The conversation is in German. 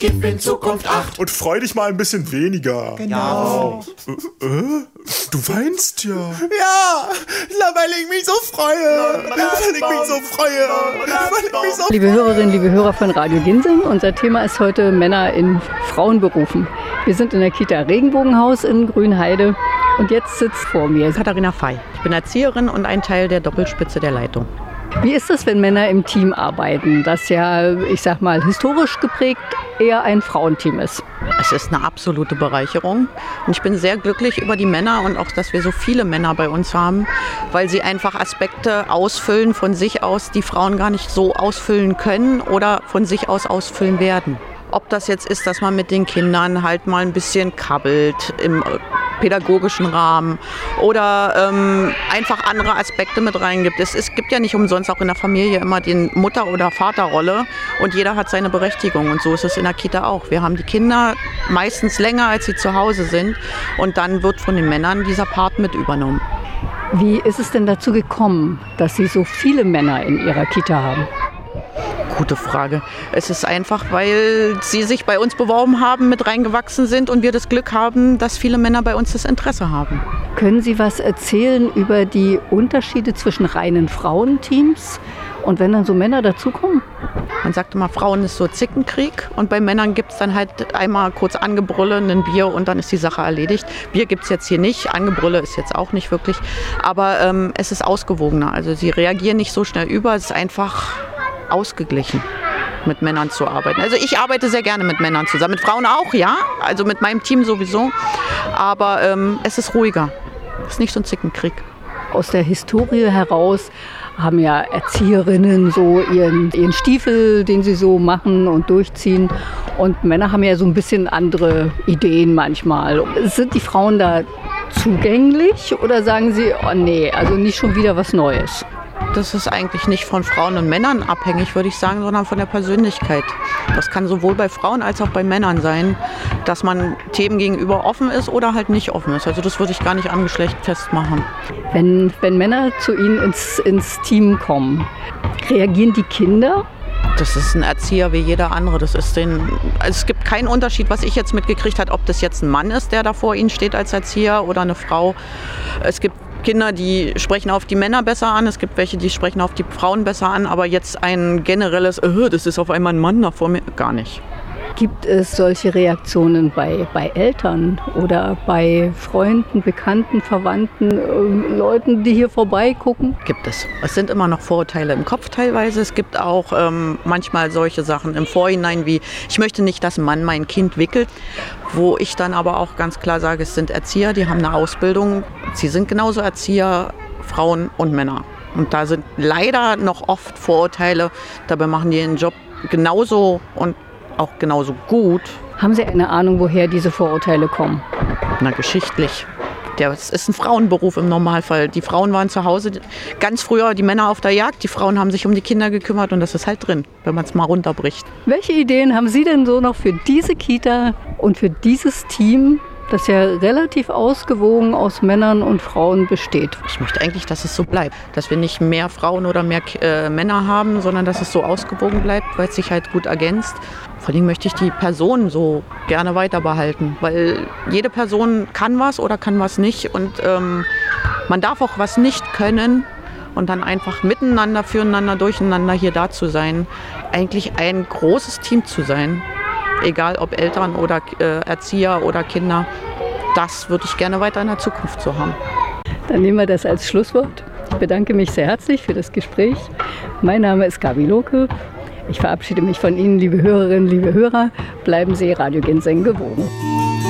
Gib in Zukunft Acht. Und freu dich mal ein bisschen weniger. Genau. Du weinst ja. Ja, weil ich mich so freue. Liebe Hörerinnen, liebe Hörer von Radio Ginseng, unser Thema ist heute Männer in Frauenberufen. Wir sind in der Kita Regenbogenhaus in Grünheide und jetzt sitzt vor mir Katharina Fey. Ich bin Erzieherin und ein Teil der Doppelspitze der Leitung. Wie ist es, wenn Männer im Team arbeiten, das ja, ich sag mal, historisch geprägt eher ein Frauenteam ist? Es ist eine absolute Bereicherung und ich bin sehr glücklich über die Männer und auch, dass wir so viele Männer bei uns haben, weil sie einfach Aspekte ausfüllen von sich aus, die Frauen gar nicht so ausfüllen können oder von sich aus ausfüllen werden. Ob das jetzt ist, dass man mit den Kindern halt mal ein bisschen kabbelt im pädagogischen Rahmen oder einfach andere Aspekte mit reingibt. Es gibt ja nicht umsonst auch in der Familie immer die Mutter- oder Vaterrolle und jeder hat seine Berechtigung und so ist es in der Kita auch. Wir haben die Kinder meistens länger, als sie zu Hause sind und dann wird von den Männern dieser Part mit übernommen. Wie ist es denn dazu gekommen, dass Sie so viele Männer in Ihrer Kita haben? Gute Frage. Es ist einfach, weil sie sich bei uns beworben haben, mit reingewachsen sind und wir das Glück haben, dass viele Männer bei uns das Interesse haben. Können Sie was erzählen über die Unterschiede zwischen reinen Frauenteams und wenn dann so Männer dazukommen? Man sagt immer, Frauen ist so Zickenkrieg und bei Männern gibt es dann halt einmal kurz Angebrülle, ein Bier und dann ist die Sache erledigt. Bier gibt es jetzt hier nicht, Angebrülle ist jetzt auch nicht wirklich, aber es ist ausgewogener. Also sie reagieren nicht so schnell über, es ist einfach ausgeglichen, mit Männern zu arbeiten. Also ich arbeite sehr gerne mit Männern zusammen, mit Frauen auch, ja, also mit meinem Team sowieso, aber es ist ruhiger, es ist nicht so ein Zickenkrieg. Aus der Historie heraus haben ja Erzieherinnen so ihren Stiefel, den sie so machen und durchziehen und Männer haben ja so ein bisschen andere Ideen manchmal. Sind die Frauen da zugänglich oder sagen sie, oh nee, also nicht schon wieder was Neues? Das ist eigentlich nicht von Frauen und Männern abhängig, würde ich sagen, sondern von der Persönlichkeit. Das kann sowohl bei Frauen als auch bei Männern sein, dass man Themen gegenüber offen ist oder halt nicht offen ist. Also das würde ich gar nicht am Geschlecht festmachen. Wenn Männer zu Ihnen ins Team kommen, reagieren die Kinder? Das ist ein Erzieher wie jeder andere. Also es gibt keinen Unterschied, was ich jetzt mitgekriegt habe, ob das jetzt ein Mann ist, der da vor Ihnen steht als Erzieher oder eine Frau. Es gibt Kinder, die sprechen auf die Männer besser an, es gibt welche, die sprechen auf die Frauen besser an, aber jetzt ein generelles, das ist auf einmal ein Mann da vor mir, gar nicht. Gibt es solche Reaktionen bei Eltern oder bei Freunden, Bekannten, Verwandten, Leuten, die hier vorbeigucken? Gibt es. Es sind immer noch Vorurteile im Kopf teilweise. Es gibt auch manchmal solche Sachen im Vorhinein wie, ich möchte nicht, dass ein Mann mein Kind wickelt, wo ich dann aber auch ganz klar sage, es sind Erzieher, die haben eine Ausbildung. Sie sind genauso Erzieher, Frauen und Männer. Und da sind leider noch oft Vorurteile. Dabei machen die den Job genauso und auch genauso gut. Haben Sie eine Ahnung, woher diese Vorurteile kommen? Na, geschichtlich. Es ist ein Frauenberuf im Normalfall. Die Frauen waren zu Hause, ganz früher die Männer auf der Jagd, die Frauen haben sich um die Kinder gekümmert und das ist halt drin, wenn man es mal runterbricht. Welche Ideen haben Sie denn so noch für diese Kita und für dieses Team, das ja relativ ausgewogen aus Männern und Frauen besteht? Ich möchte eigentlich, dass es so bleibt, dass wir nicht mehr Frauen oder mehr Männer haben, sondern dass es so ausgewogen bleibt, weil es sich halt gut ergänzt. Vor allem möchte ich die Person so gerne weiter behalten, weil jede Person kann was oder kann was nicht und man darf auch was nicht können und dann einfach miteinander, füreinander, durcheinander hier da zu sein, eigentlich ein großes Team zu sein. Egal ob Eltern oder Erzieher oder Kinder, das würde ich gerne weiter in der Zukunft so haben. Dann nehmen wir das als Schlusswort. Ich bedanke mich sehr herzlich für das Gespräch. Mein Name ist Gabi Lohke. Ich verabschiede mich von Ihnen, liebe Hörerinnen, liebe Hörer. Bleiben Sie Radio Ginseng gewogen.